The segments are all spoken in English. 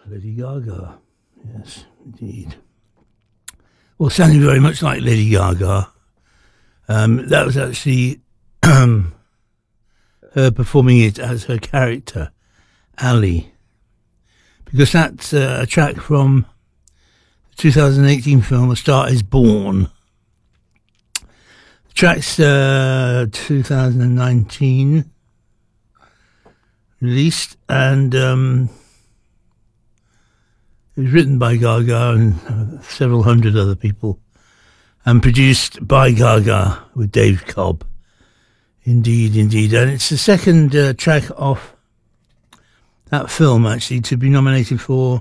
Lady Gaga. Yes, indeed. Well, sounding very much like Lady Gaga. That was actually her performing it as her character, Ali. Because that's a track from the 2018 film A Star Is Born. The track's 2019 released, and it was written by Gaga and several hundred other people, and produced by Gaga with Dave Cobb. Indeed. And it's the second track off that film, actually, to be nominated for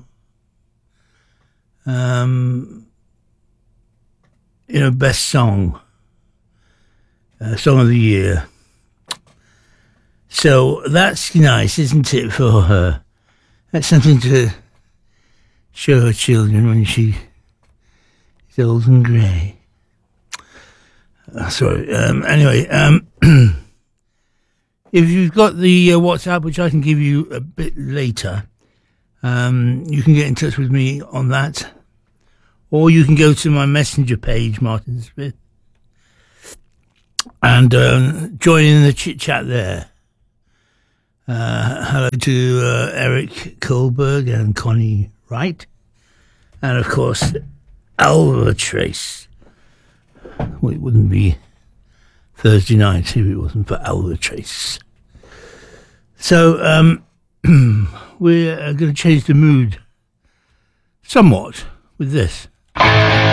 Best Song. Song of the Year. So that's nice, isn't it, for her? That's something to show her children when she is old and grey. Anyway, if you've got the WhatsApp, which I can give you a bit later, you can get in touch with me on that. Or you can go to my messenger page, Martin Smith, and join in the chit-chat there. Hello to Eric Kohlberg and Connie Wright. And, of course, Alva Trace. Well, it wouldn't be Thursday night if it wasn't for Alva Trace. So, we're going to change the mood somewhat with this.